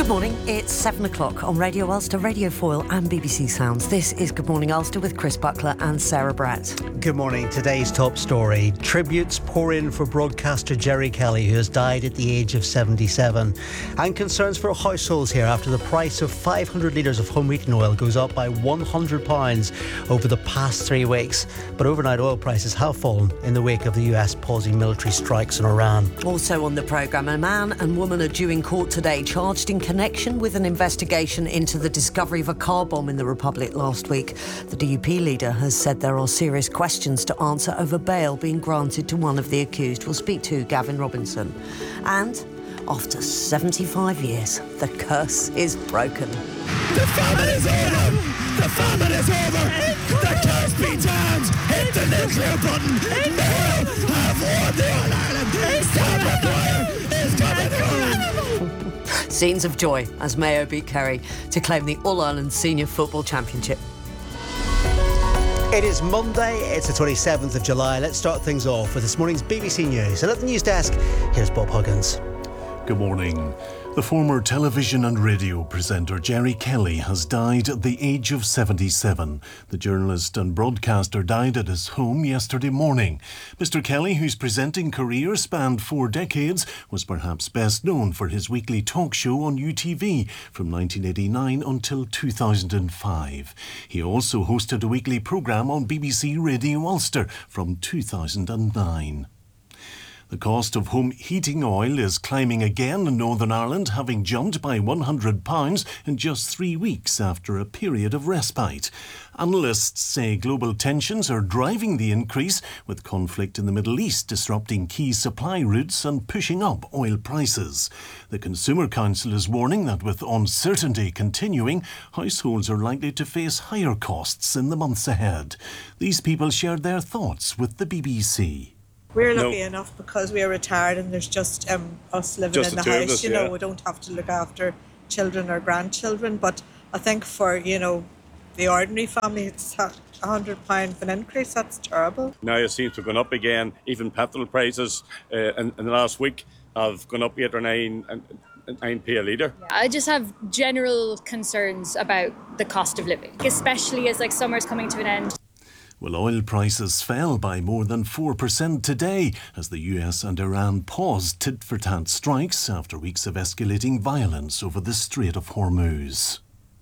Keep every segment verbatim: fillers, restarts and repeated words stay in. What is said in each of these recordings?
Good morning, it's seven o'clock on Radio Ulster, Radio Foyle and B B C Sounds. This is Good Morning Ulster with Chris Buckler and Sarah Bratt. Good morning. Today's top story. Tributes pour in for broadcaster Jerry Kelly, who has died at the age of seventy-seven. And concerns for households here after the price of five hundred litres of home heating oil goes up by one hundred pounds over the past three weeks. But overnight oil prices have fallen in the wake of the U S pausing military strikes in Iran. Also on the programme, a man and woman are due in court today, charged in connection with an investigation into the discovery of a car bomb in the Republic last week. The D U P leader has said there are serious questions to answer over bail being granted to one of the accused. We'll speak to Gavin Robinson. And after seventy-five years, the curse is broken. The famine is over! The famine is over! The curse be turned! Hit the nuclear button! Now have won the All-Ireland! Stop McGuire is coming home! Scenes of joy as Mayo beat Kerry to claim the All-Ireland Senior Football Championship. It is Monday, it's the twenty-seventh of July. Let's start things off with this morning's B B C News. And at the news desk, here's Bob Huggins. Good morning. The former television and radio presenter Jerry Kelly has died at the age of seventy-seven. The journalist and broadcaster died at his home yesterday morning. Mister Kelly, whose presenting career spanned four decades, was perhaps best known for his weekly talk show on U T V from nineteen eighty-nine until two thousand five. He also hosted a weekly programme on B B C Radio Ulster from two thousand nine. The cost of home heating oil is climbing again in Northern Ireland, having jumped by one hundred pounds in just three weeks after a period of respite. Analysts say global tensions are driving the increase, with conflict in the Middle East disrupting key supply routes and pushing up oil prices. The Consumer Council is warning that with uncertainty continuing, households are likely to face higher costs in the months ahead. These people shared their thoughts with the B B C. We're lucky no. enough because we're retired and there's just um, us living just in the house, us, you know, yeah. We don't have to look after children or grandchildren, but I think for, you know, the ordinary family, it's a one hundred pounds of an increase, that's terrible. Now it seems to have gone up again. Even petrol prices uh, in, in the last week have gone up eight or nine and nine p a litre. I just have general concerns about the cost of living, especially as like summer's coming to an end. Well, oil prices fell by more than four percent today as the U S and Iran paused tit-for-tat strikes after weeks of escalating violence over the Strait of Hormuz.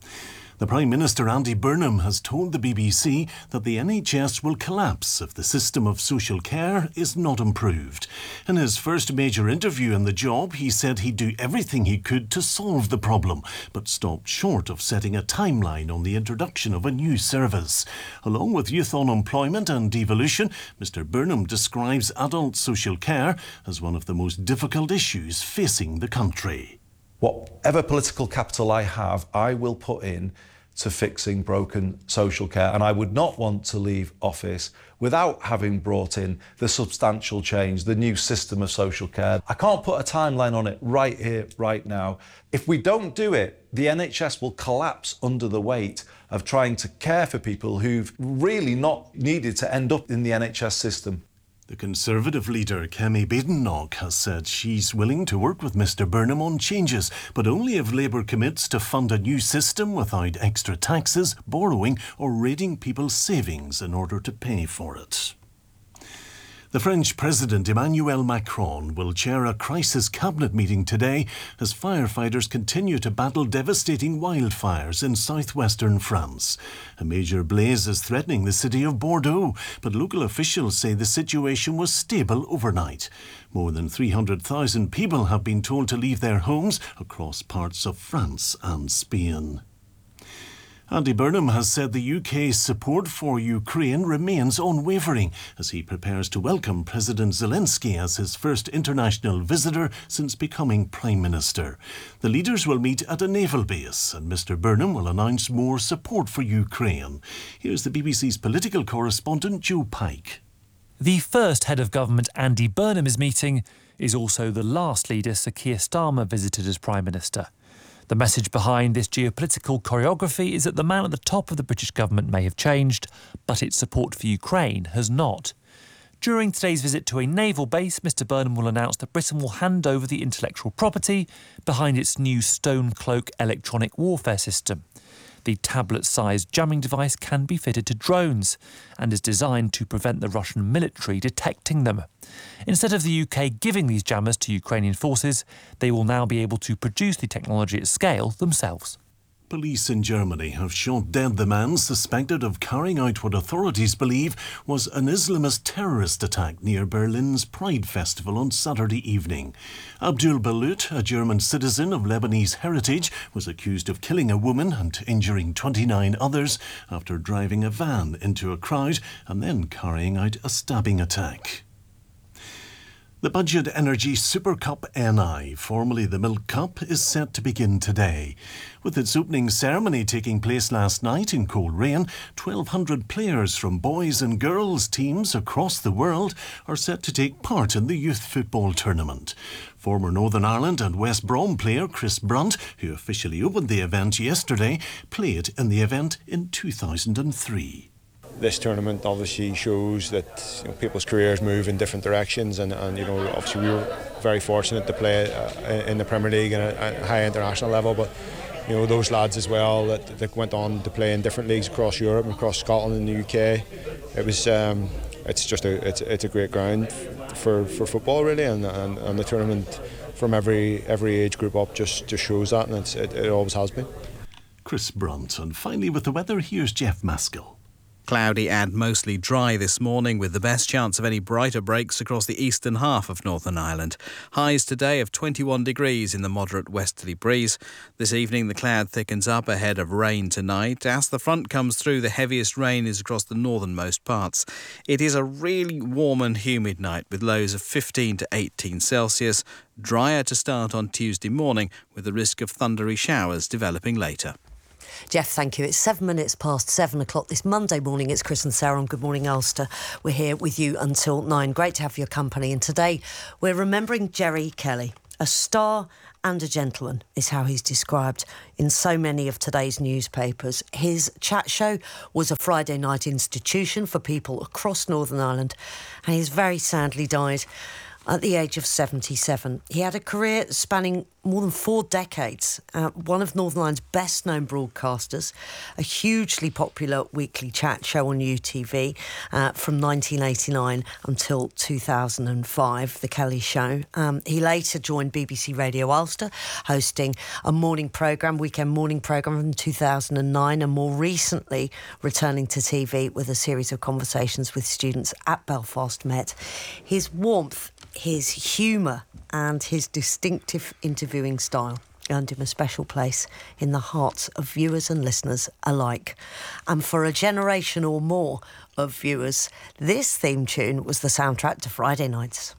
The Prime Minister, Andy Burnham, has told the B B C that the N H S will collapse if the system of social care is not improved. In his first major interview in the job, he said he'd do everything he could to solve the problem, but stopped short of setting a timeline on the introduction of a new service. Along with youth unemployment and devolution, Mr Burnham describes adult social care as one of the most difficult issues facing the country. Whatever political capital I have, I will put in to fixing broken social care. And I would not want to leave office without having brought in the substantial change, the new system of social care. I can't put a timeline on it right here, right now. If we don't do it, the N H S will collapse under the weight of trying to care for people who've really not needed to end up in the N H S system. The Conservative leader, Kemi Badenoch, has said she's willing to work with Mr Burnham on changes, but only if Labour commits to fund a new system without extra taxes, borrowing or raiding people's savings in order to pay for it. The French President Emmanuel Macron will chair a crisis cabinet meeting today as firefighters continue to battle devastating wildfires in southwestern France. A major blaze is threatening the city of Bordeaux, but local officials say the situation was stable overnight. More than three hundred thousand people have been told to leave their homes across parts of France and Spain. Andy Burnham has said the U K's support for Ukraine remains unwavering as he prepares to welcome President Zelensky as his first international visitor since becoming Prime Minister. The leaders will meet at a naval base and Mr Burnham will announce more support for Ukraine. Here's the B B C's political correspondent Joe Pike. The first head of government Andy Burnham is meeting is also the last leader Sir Keir Starmer visited as Prime Minister. The message behind this geopolitical choreography is that the man at the top of the British government may have changed, but its support for Ukraine has not. During today's visit to a naval base, Mr Burnham will announce that Britain will hand over the intellectual property behind its new Stone Cloak electronic warfare system. The tablet-sized jamming device can be fitted to drones and is designed to prevent the Russian military detecting them. Instead of the U K giving these jammers to Ukrainian forces, they will now be able to produce the technology at scale themselves. Police in Germany have shot dead the man suspected of carrying out what authorities believe was an Islamist terrorist attack near Berlin's Pride Festival on Saturday evening. Abdul Balut, a German citizen of Lebanese heritage, was accused of killing a woman and injuring twenty-nine others after driving a van into a crowd and then carrying out a stabbing attack. The Budget Energy Super Cup N I, formerly the Milk Cup, is set to begin today. With its opening ceremony taking place last night in Coleraine, twelve hundred players from boys and girls teams across the world are set to take part in the youth football tournament. Former Northern Ireland and West Brom player Chris Brunt, who officially opened the event yesterday, played in the event in two thousand three. This tournament obviously shows that, you know, people's careers move in different directions, and, and you know, obviously we were very fortunate to play uh, in the Premier League and at a high international level, but you know, those lads as well that, that went on to play in different leagues across Europe and across Scotland and the U K, it was um, it's just a it's, it's a great ground for, for football really, and, and, and the tournament from every every age group up just, just shows that, and it's, it, it always has been. Chris Brunt. And finally with the weather, here's Jeff Maskell. Cloudy and mostly dry this morning, with the best chance of any brighter breaks across the eastern half of Northern Ireland. Highs today of twenty-one degrees in the moderate westerly breeze. This evening the cloud thickens up ahead of rain tonight. As the front comes through, the heaviest rain is across the northernmost parts. It is a really warm and humid night with lows of fifteen to eighteen Celsius. Drier to start on Tuesday morning, with the risk of thundery showers developing later. Jeff, thank you. It's seven minutes past seven o'clock this Monday morning. It's Chris and Sarah on Good Morning Ulster. We're here with you until nine. Great to have your company. And today we're remembering Gerry Kelly, a star and a gentleman is how he's described in so many of today's newspapers. His chat show was a Friday night institution for people across Northern Ireland, and he's very sadly died at the age of seventy-seven. He had a career spanning more than four decades, uh, one of Northern Ireland's best-known broadcasters, a hugely popular weekly chat show on U T V uh, from nineteen eighty-nine until two thousand five, The Kelly Show. Um, he later joined B B C Radio Ulster, hosting a morning programme, weekend morning programme from two thousand nine, and more recently returning to T V with a series of conversations with students at Belfast Met. His warmth, his humour and his distinctive interviewing style earned him a special place in the hearts of viewers and listeners alike. And for a generation or more of viewers, this theme tune was the soundtrack to Friday nights.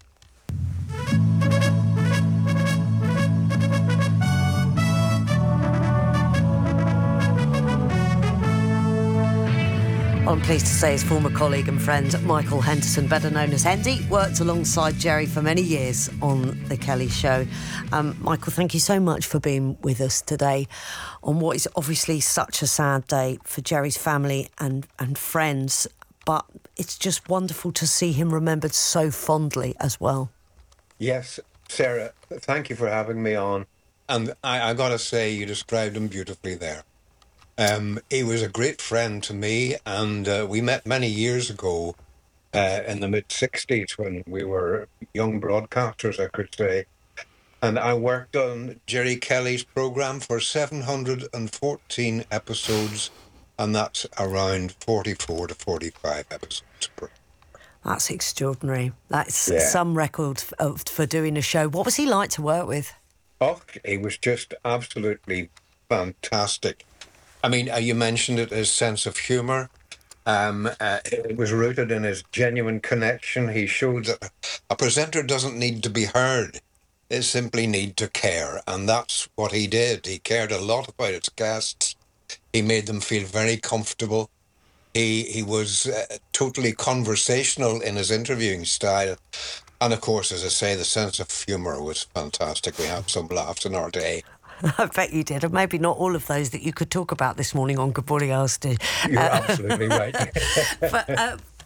I'm pleased to say his former colleague and friend Michael Henderson, better known as Hendy, worked alongside Gerry for many years on The Kelly Show. Um, Michael, thank you so much for being with us today on what is obviously such a sad day for Gerry's family and, and friends, but it's just wonderful to see him remembered so fondly as well. Yes, Sarah, thank you for having me on. And I, I got to say, you described him beautifully there. Um, he was a great friend to me, and uh, we met many years ago uh, in the mid-sixties when we were young broadcasters, I could say. And I worked on Gerry Kelly's programme for seven hundred fourteen episodes, and that's around forty-four to forty-five episodes per. That's extraordinary. That's Yeah. some record f- for doing a show. What was he like to work with? Oh, he was just absolutely fantastic. I mean, uh, you mentioned it, his sense of humour. Um, uh, it was rooted in his genuine connection. He showed that a presenter doesn't need to be heard. They simply need to care. And that's what he did. He cared a lot about his guests. He made them feel very comfortable. He, he was uh, totally conversational in his interviewing style. And of course, as I say, the sense of humour was fantastic. We had some laughs in our day. I bet you did, and maybe not all of those that you could talk about this morning on Good Morning Ulster. You're absolutely right. but uh,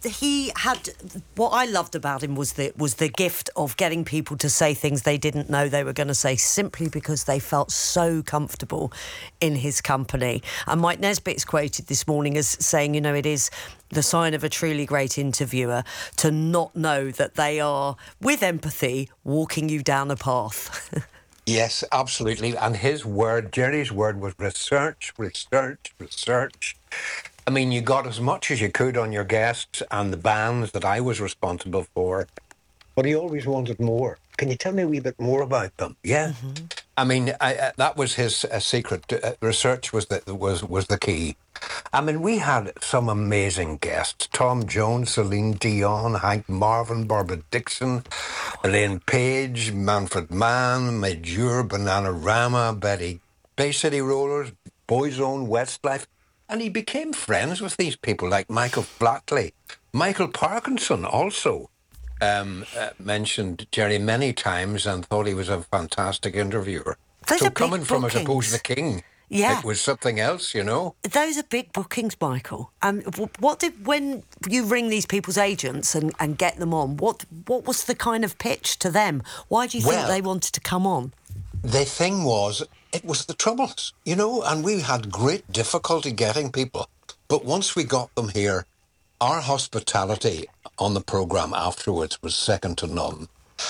he had what I loved about him was the was the gift of getting people to say things they didn't know they were going to say simply because they felt so comfortable in his company. And Mike Nesbitt's quoted this morning as saying, you know, it is the sign of a truly great interviewer to not know that they are, with empathy, walking you down a path. Yes, absolutely. And his word, Jerry's word, was research, research, research. I mean, you got as much as you could on your guests and the bands that I was responsible for, but he always wanted more. Can you tell me a wee bit more about them? Yeah. Mm-hmm. I mean, I, uh, that was his uh, secret. Uh, research was the, was, was the key. I mean, we had some amazing guests. Tom Jones, Celine Dion, Hank Marvin, Barbara Dixon, Elaine Page, Manfred Mann, Major, Bananarama, Betty, Bay City Rollers, Boyzone, Westlife. And he became friends with these people like Michael Flatley. Michael Parkinson also um, uh, mentioned Jerry many times and thought he was a fantastic interviewer. Those so are coming big from, I suppose, bookings. the King, Yeah. it was something else, you know. Those are big bookings, Michael. Um, what did when you ring these people's agents and, and get them on? What what was the kind of pitch to them? Why do you Well, think they wanted to come on? The thing was, it was the Troubles, you know, and we had great difficulty getting people. But once we got them here, our hospitality on the programme afterwards was second to none.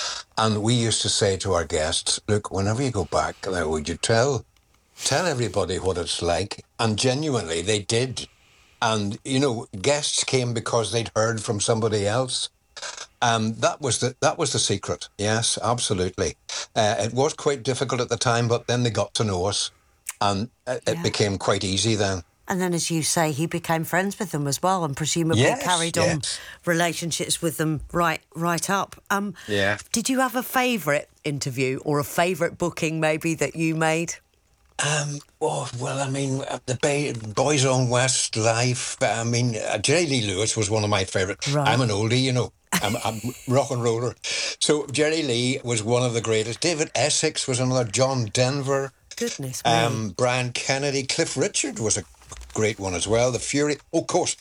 And we used to say to our guests, look, whenever you go back, now, would you tell tell everybody what it's like? And genuinely, they did. And, you know, guests came because they'd heard from somebody else. Um, that was the that was the secret. Yes, absolutely. Uh, it was quite difficult at the time, but then they got to know us, and it, Yeah. it became quite easy then. And then, as you say, he became friends with them as well, and presumably Yes, carried on yes. relationships with them right right up. Um, Yeah. Did you have a favourite interview or a favourite booking maybe that you made? Um, oh, well, I mean, uh, the Bay, Boyzone West Life. I mean, uh, Jerry Lee Lewis was one of my favourite. Right. I'm an oldie, you know. I'm a rock and roller. So Jerry Lee was one of the greatest. David Essex was another. John Denver. Goodness me. Um, Brian Kennedy. Cliff Richard was a great one as well. The Fury. Oh, of course,